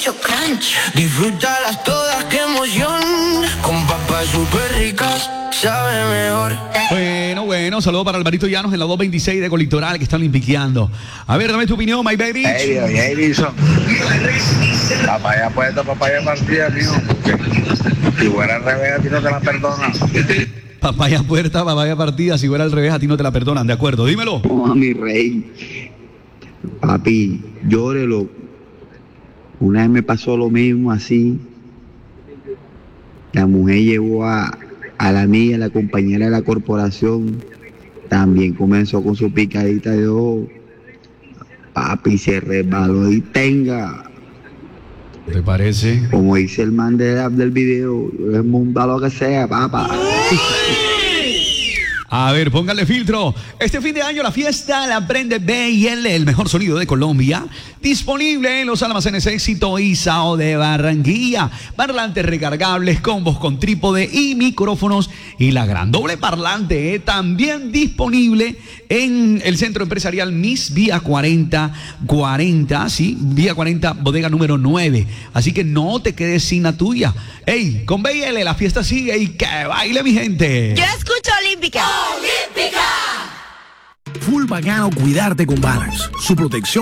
mucho crunch. Disfrútalas todas, qué emoción. Con papas súper ricas, sabe mejor. Bueno, saludo para Alvarito Llanos en la 226 de Colitoral que están limpiqueando. A ver, dame tu opinión, my baby. Hey, Edison. Papaya puesta, papaya partida, mijo. Si fuera al revés, a ti no te la perdonan. Papaya puerta, papaya partida. Si fuera al revés, a ti no te la perdonan. De acuerdo, dímelo. Oh, mi rey. Papi, llórelo. Una vez me pasó lo mismo así. La mujer llevó a la amiga, la compañera de la corporación. También comenzó con su picadita de ojo. Papi, se resbaló y tenga. ¿Te parece? Como dice el man del video, es mundo lo que sea, papá. A ver, póngale filtro. Este fin de año la fiesta la prende B&L, el mejor sonido de Colombia. Disponible en los almacenes Éxito y Sao de Barranquilla. Parlantes recargables, combos con trípode y micrófonos. Y la gran doble parlante, también disponible en el centro empresarial Miss Vía 40, sí, Vía 40, bodega número 9. Así que no te quedes sin la tuya. Ey, con B&L la fiesta sigue y que baile mi gente. Yo escucho Olímpica. Full bacano cuidarte con Balance. Su protección